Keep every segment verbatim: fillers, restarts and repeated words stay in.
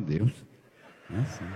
Deus. É assim.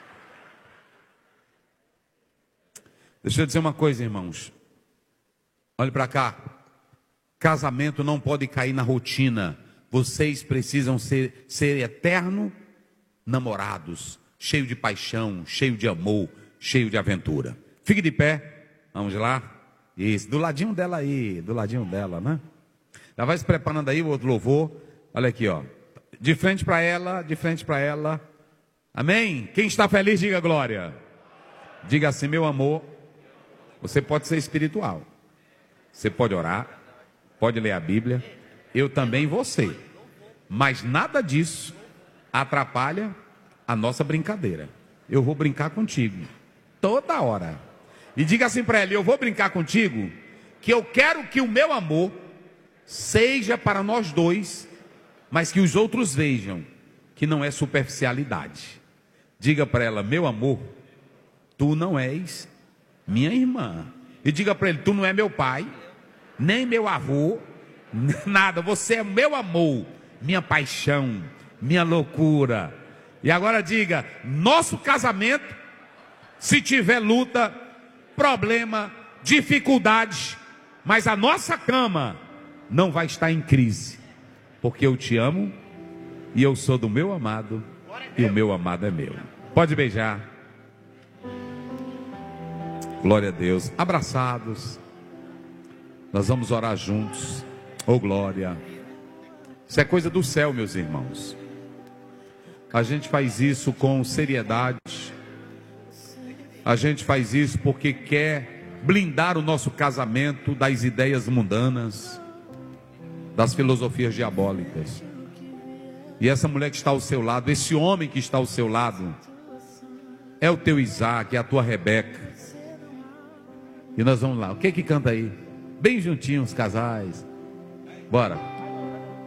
Deixa eu dizer uma coisa, irmãos. Olhe para cá. Casamento não pode cair na rotina. Vocês precisam ser, ser eterno namorados, cheio de paixão, cheio de amor, cheio de aventura. Fique de pé. Vamos lá. Isso, do ladinho dela aí, do ladinho dela, né? Já vai se preparando aí o outro louvor. Olha aqui, ó. De frente para ela, de frente para ela. Amém? Quem está feliz, diga glória. Diga assim, meu amor. Você pode ser espiritual. Você pode orar, pode ler a Bíblia. Eu também vou ser. Mas nada disso atrapalha a nossa brincadeira. Eu vou brincar contigo toda hora. E diga assim para ela, eu vou brincar contigo, que eu quero que o meu amor seja para nós dois, mas que os outros vejam que não é superficialidade. Diga para ela, meu amor, tu não és minha irmã. E diga para ele, tu não é meu pai, nem meu avô, nada, você é meu amor, minha paixão, minha loucura. E agora diga, nosso casamento, se tiver luta, problema, dificuldade, mas a nossa cama não vai estar em crise, porque eu te amo e eu sou do meu amado e o meu amado é meu. Pode beijar. Glória a Deus. Abraçados. Nós vamos orar juntos. Oh glória. Isso é coisa do céu, meus irmãos. A gente faz isso com seriedade. A gente faz isso porque quer blindar o nosso casamento das ideias mundanas, das filosofias diabólicas. E essa mulher que está ao seu lado, esse homem que está ao seu lado, é o teu Isaac, é a tua Rebeca. E nós vamos lá. O que que canta aí? Bem juntinhos, casais. Bora.